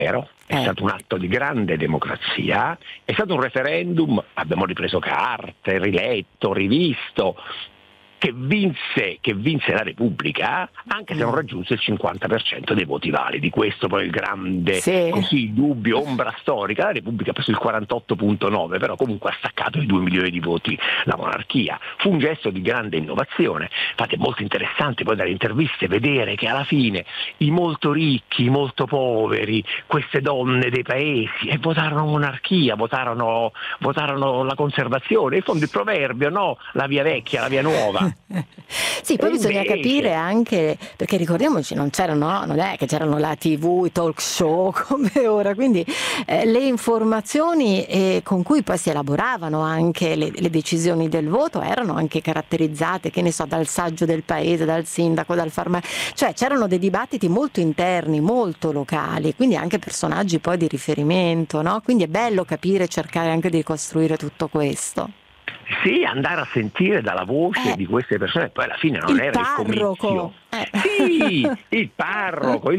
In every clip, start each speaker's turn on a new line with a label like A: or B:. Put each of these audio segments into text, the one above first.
A: è stato un atto di grande democrazia, è stato un referendum, abbiamo ripreso carte, riletto, rivisto, che vinse la Repubblica, anche se non raggiunse il 50% dei voti validi. Questo poi è il grande così dubbio, ombra storica. La Repubblica ha preso il 48,9, però comunque ha staccato i 2 milioni di voti la monarchia. Fu un gesto di grande innovazione. Infatti è molto interessante poi dalle interviste vedere che alla fine i molto ricchi, i molto poveri, queste donne dei paesi, votarono monarchia, votarono la conservazione. In fondo il proverbio, no? La via vecchia, la via nuova.
B: Sì, poi bisogna capire anche, perché ricordiamoci, non è che c'erano la TV, i talk show come ora, quindi le informazioni con cui poi si elaboravano anche le decisioni del voto erano anche caratterizzate, che ne so, dal saggio del paese, dal sindaco, dal farmaco, cioè c'erano dei dibattiti molto interni, molto locali, quindi anche personaggi poi di riferimento, no? Quindi è bello capire, cercare anche di ricostruire tutto questo.
A: Sì, andare a sentire dalla voce di queste persone, poi alla fine non era il comizio. Sì, il parroco,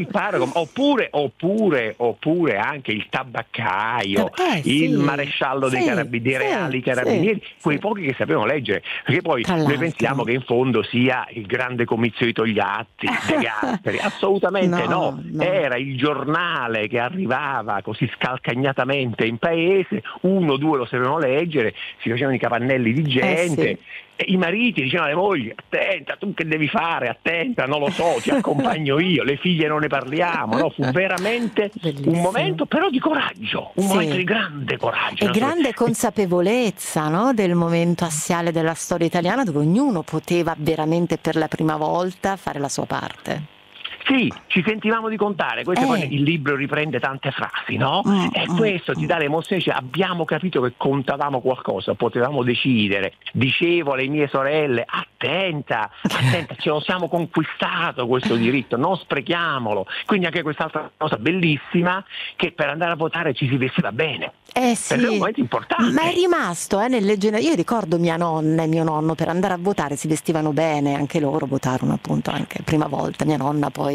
A: oppure anche il tabaccaio, il maresciallo dei reali carabinieri, quei pochi che sapevano leggere, perché poi noi pensiamo che in fondo sia il grande comizio di Togliatti, De Gasperi, assolutamente no, era il giornale che arrivava così scalcagnatamente in paese, 1 o 2 lo sapevano leggere, si facevano i capannelli di gente. E i mariti dicevano alle mogli: attenta, tu che devi fare, attenta, non lo so, ti accompagno io, le figlie non ne parliamo, no? Fu veramente un momento però di coraggio, un momento di grande coraggio.
B: E grande consapevolezza, no? Del momento assiale della storia italiana, dove ognuno poteva veramente per la prima volta fare la sua parte.
A: Sì, ci sentivamo di contare, questo poi il libro riprende tante frasi, no? E questo ti dà l'emozione, cioè, abbiamo capito che contavamo qualcosa, potevamo decidere, dicevo alle mie sorelle, attenta, ce lo siamo conquistato questo diritto, non sprechiamolo. Quindi anche quest'altra cosa bellissima, che per andare a votare ci si vestiva bene.
B: Sì.
A: Perché è un momento importante.
B: Ma è rimasto nelle io ricordo mia nonna e mio nonno per andare a votare si vestivano bene, anche loro votarono appunto anche prima volta, mia nonna poi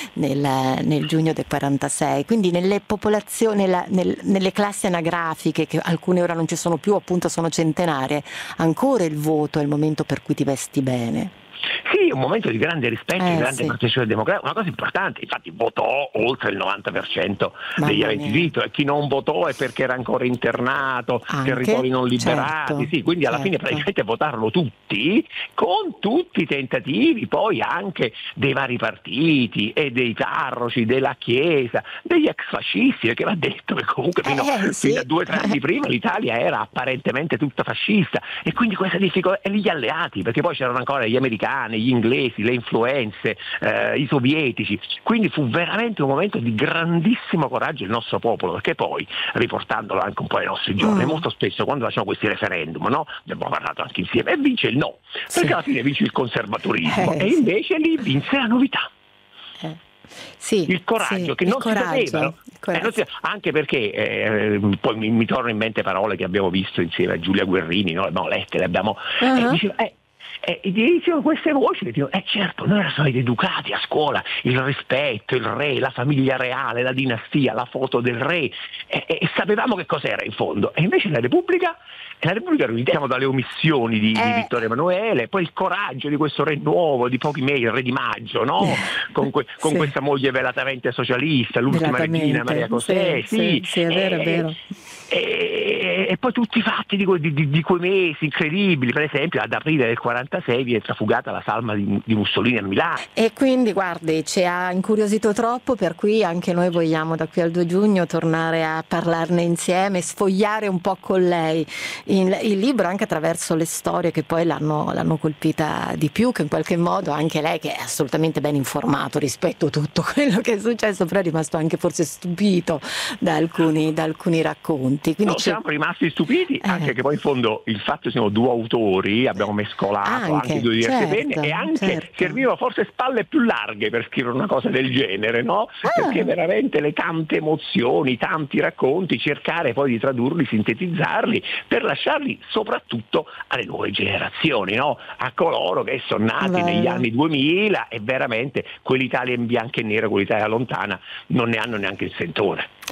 B: nel giugno del 46, quindi nelle popolazioni, nelle classi anagrafiche, che alcune ora non ci sono più, appunto sono centenarie, ancora il voto è il momento per cui ti vesti bene.
A: Sì, un momento di grande rispetto, di grande partecipazione democratica, una cosa importante, infatti votò oltre il 90% degli aventi diritto, e chi non votò è perché era ancora internato, territori non liberati, quindi alla fine praticamente votarono tutti, con tutti i tentativi poi anche dei vari partiti e dei parroci, della Chiesa, degli ex fascisti, perché va detto che comunque fino a 2 o 3 anni prima l'Italia era apparentemente tutta fascista, e quindi questa difficoltà, e gli alleati, perché poi c'erano ancora gli americani, gli inglesi, le influenze, i sovietici, quindi fu veramente un momento di grandissimo coraggio del nostro popolo, perché poi, riportandolo anche un po' ai nostri giorni, molto spesso quando facciamo questi referendum, no? Abbiamo parlato anche insieme, e vince il no, perché alla fine vince il conservatorismo, e invece lì vinse la novità. Il coraggio che non si sapeva, anche perché poi mi tornano in mente parole che abbiamo visto insieme a Giulia Guerrini, no? Le abbiamo lette, le abbiamo dicevano queste voci che dicono, certo, noi eravamo stati educati a scuola, il rispetto, il re, la famiglia reale, la dinastia, la foto del re, e sapevamo che cos'era in fondo, e invece la Repubblica iniziamo dalle omissioni di Vittorio Emanuele, poi il coraggio di questo re nuovo di pochi mesi, il re di maggio, no? con questa moglie velatamente socialista, l'ultima regina Maria José,
B: è vero, è vero.
A: E poi tutti i fatti di quei mesi incredibili, per esempio ad aprile del 46 viene trafugata la salma di Mussolini a Milano.
B: E quindi guardi, ci ha incuriosito troppo, per cui anche noi vogliamo da qui al 2 giugno tornare a parlarne insieme, sfogliare un po' con lei il libro, anche attraverso le storie che poi l'hanno colpita di più, che in qualche modo anche lei, che è assolutamente ben informato rispetto a tutto quello che è successo, però è rimasto anche forse stupito da alcuni racconti. Quindi
A: siamo rimasti rimasti stupiti, anche che poi in fondo il fatto che siamo due autori, abbiamo mescolato anche due diverse penne, e anche serviva forse spalle più larghe per scrivere una cosa del genere, no? Perché veramente le tante emozioni, tanti racconti, cercare poi di tradurli, sintetizzarli, per lasciarli soprattutto alle nuove generazioni, no? A coloro che sono nati negli anni 2000 e veramente quell'Italia in bianco e nero, quell'Italia lontana, non ne hanno neanche il sentore.